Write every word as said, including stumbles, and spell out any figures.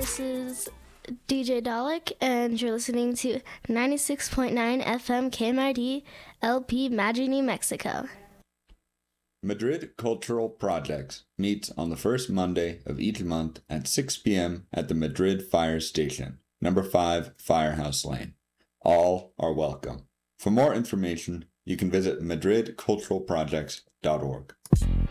this is D J Dalek, and you're listening to ninety-six point nine F M K M I D L P Madrid, New Mexico. Madrid Cultural Projects meets on the first Monday of each month at six p.m. at the Madrid Fire Station, number five Firehouse Lane. All are welcome. For more information, you can visit madrid cultural projects dot org.